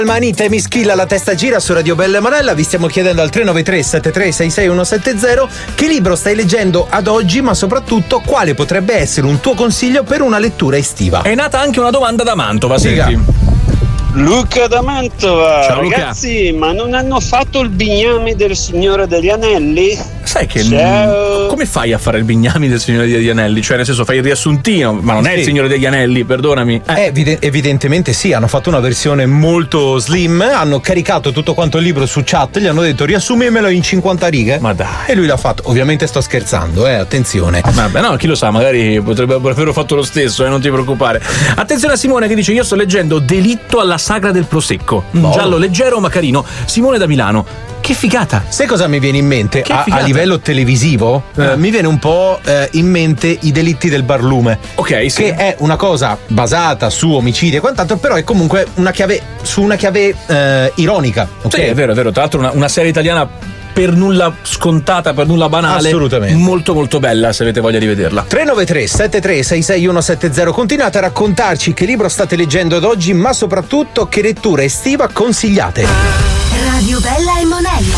Manita e Mischilla, la testa gira su Radio Bella e Monella. Vi stiamo chiedendo al 393 7366 170 che libro stai leggendo ad oggi, ma soprattutto quale potrebbe essere un tuo consiglio per una lettura estiva. È nata anche una domanda da Mantova, senti. Luca da Mantova. Ciao, Luca. Ragazzi, ma non hanno fatto il bignami del Signore degli Anelli? Sai che Ciao. come fai a fare il bignami del Signore degli Anelli? Cioè, nel senso, fai il riassuntino, ma non è il Signore degli Anelli, perdonami. Evidentemente sì, hanno fatto una versione molto slim, hanno caricato tutto quanto il libro su chat, gli hanno detto riassumimelo in 50 righe. Ma dai. E lui l'ha fatto. Ovviamente sto scherzando, attenzione. Vabbè, no, chi lo sa, magari potrebbero averlo fatto lo stesso, non ti preoccupare. Attenzione a Simone che dice: io sto leggendo Delitto alla sagra del prosecco, un giallo leggero ma carino. Simone da Milano. Che figata! Sai cosa mi viene in mente? A livello televisivo mi viene un po' in mente I delitti del barlume. Ok, sì. Che è una cosa basata su omicidi e quant'altro, però è comunque una chiave ironica. Okay? Sì, è vero. Tra l'altro una serie italiana per nulla scontata, per nulla banale. Assolutamente. Molto molto bella, se avete voglia di vederla. 393 7366 170. Continuate a raccontarci che libro state leggendo ad oggi, ma soprattutto che lettura estiva consigliate. Radio Bella e Monella.